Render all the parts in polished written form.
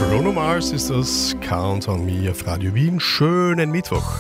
Bruno Mars ist das Count on Me auf Radio Wien. Schönen Mittwoch.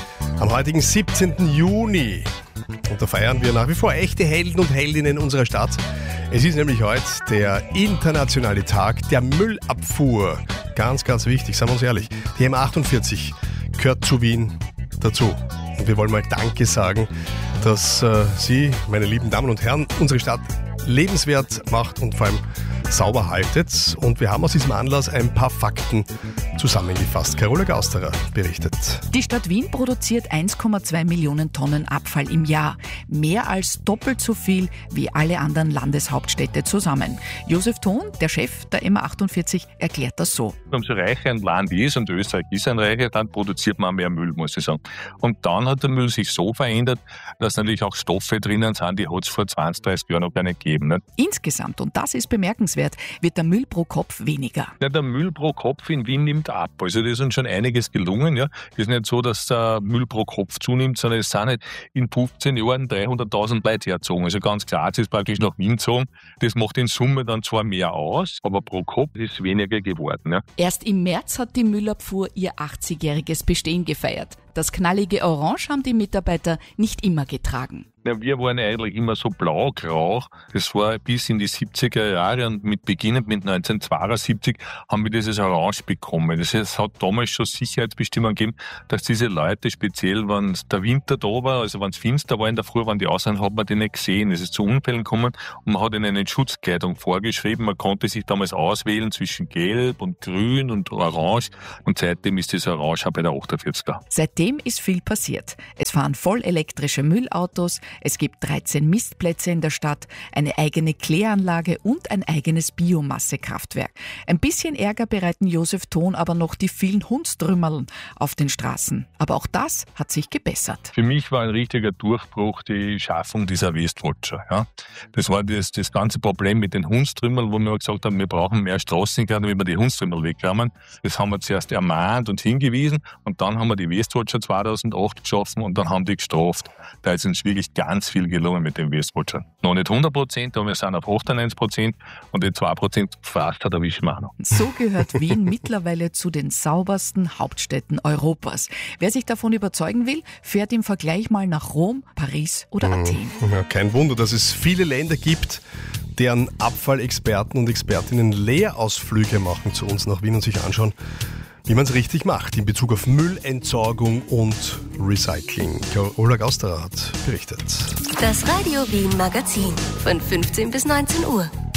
Am heutigen 17. Juni. Und da feiern wir nach wie vor echte Helden und Heldinnen unserer Stadt. Es ist nämlich heute der internationale Tag der Müllabfuhr. Ganz, ganz wichtig, seien wir uns ehrlich. Die M48 gehört zu Wien dazu. Und wir wollen mal Danke sagen, dass Sie, meine lieben Damen und Herren, unsere Stadt lebenswert macht und vor allem sauber haltet. Und wir haben aus diesem Anlass ein paar Fakten zusammengefasst. Carola Gausterer berichtet. Die Stadt Wien produziert 1,2 Millionen Tonnen Abfall im Jahr. Mehr als doppelt so viel wie alle anderen Landeshauptstädte zusammen. Josef Thon, der Chef der M48, erklärt das so. Umso reicher ein Land ist, und Österreich ist ein reiches Land, produziert man mehr Müll, muss ich sagen. Und dann hat der Müll sich so verändert, dass natürlich auch Stoffe drinnen sind, die hat es vor 20, 30 Jahren noch gar nicht gegeben. Nicht? Insgesamt, und das ist bemerkenswert, wird der Müll pro Kopf weniger. Ja, der Müll pro Kopf in Wien nimmt ab. Also das ist uns schon einiges gelungen. Ja. Es ist nicht so, dass der Müll pro Kopf zunimmt, sondern es sind nicht in 15 Jahren 300.000 Leute hergezogen. Also ganz klar, es ist praktisch nach Wien gezogen. Das macht in Summe dann zwar mehr aus, aber pro Kopf ist weniger geworden. Ja. Erst im März hat die Müllabfuhr ihr 80-jähriges Bestehen gefeiert. Das knallige Orange haben die Mitarbeiter nicht immer getragen. Ja, wir waren eigentlich immer so blau-grau. Das war bis in die 70er Jahre und beginnend mit 1972 haben wir dieses Orange bekommen. Das heißt, es hat damals schon Sicherheitsbestimmungen gegeben, dass diese Leute, speziell wenn der Winter da war, also wenn es finster war in der Früh, wenn die aussehen, hat man die nicht gesehen. Es ist zu Unfällen gekommen und man hat ihnen eine Schutzkleidung vorgeschrieben. Man konnte sich damals auswählen zwischen Gelb und Grün und Orange und seitdem ist das Orange auch bei der 48er. Seitdem ist viel passiert. Es fahren vollelektrische Müllautos, es gibt 13 Mistplätze in der Stadt, eine eigene Kläranlage und ein eigenes Biomassekraftwerk. Ein bisschen Ärger bereiten Josef Thon aber noch die vielen Hundstrümmerln auf den Straßen. Aber auch das hat sich gebessert. Für mich war ein richtiger Durchbruch die Schaffung dieser Wastewatcher. Ja. Das war das ganze Problem mit den Hundstrümmeln, wo wir gesagt haben, wir brauchen mehr Straßenkerne, damit wir die Hundstrümmel wegräumen. Das haben wir zuerst ermahnt und hingewiesen und dann haben wir die Wastewatcher 2008 geschaffen und dann haben die gestraft. Da ist uns wirklich ganz viel gelungen mit den Wastewatchern. Noch nicht 100%, aber wir sind auf 98% und die 2% fast hat erwischen wir auch noch. So gehört Wien mittlerweile zu den saubersten Hauptstädten Europas. Wer sich davon überzeugen will, fährt im Vergleich mal nach Rom, Paris oder Athen. Ja, kein Wunder, dass es viele Länder gibt, deren Abfallexperten und Expertinnen Lehrausflüge machen zu uns nach Wien und sich anschauen, wie man es richtig macht in Bezug auf Müllentsorgung und Recycling. Carola Gausterer hat berichtet. Das Radio Wien Magazin von 15 bis 19 Uhr.